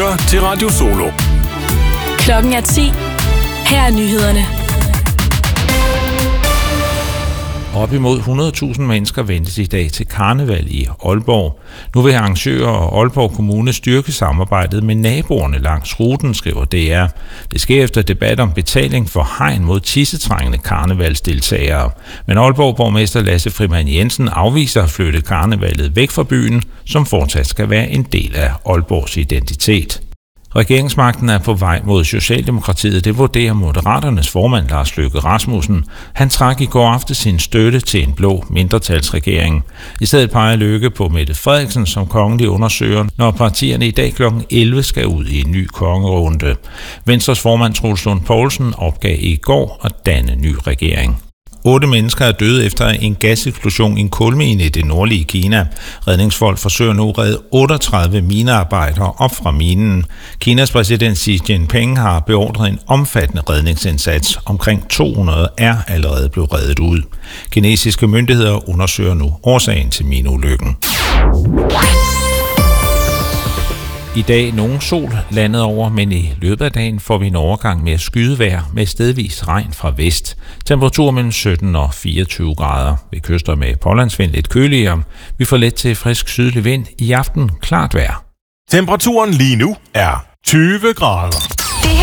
lytter til Radio Solo. Klokken er 10. Her er nyhederne. Op imod 100.000 mennesker ventes i dag til karneval i Aalborg. Nu vil arrangører og Aalborg Kommune styrke samarbejdet med naboerne langs ruten, skriver DR. Det sker efter debat om betaling for hegn mod tissetrængende karnevalsdeltagere. Men Aalborg borgmester Lasse Frimann Jensen afviser at flytte karnevalet væk fra byen, som fortsat skal være en del af Aalborgs identitet. Regeringsmagten er på vej mod Socialdemokratiet, det vurderer Moderaternes formand Lars Løkke Rasmussen. Han trak i går aftes sin støtte til en blå mindretalsregering. I stedet peger Løkke på Mette Frederiksen som kongelig undersøger, når partierne i dag kl. 11 skal ud i en ny kongerunde. Venstres formand Troels Lund Poulsen opgav i går at danne ny regering. 8 mennesker er døde efter en gaseksplosion i en kulmine i det nordlige Kina. Redningsfolk forsøger nu at redde 38 minearbejdere op fra minen. Kinas præsident Xi Jinping har beordret en omfattende redningsindsats. Omkring 200 er allerede blevet reddet ud. Kinesiske myndigheder undersøger nu årsagen til mineulykken. I dag nogen sol landet over, men i løbet af dagen får vi en overgang med skydevejr med stedvis regn fra vest. Temperatur mellem 17 og 24 grader. Ved kyster med pålandsvind lidt køligere. Vi får let til frisk sydlig vind. I aften klart vejr. Temperaturen lige nu er 20 grader.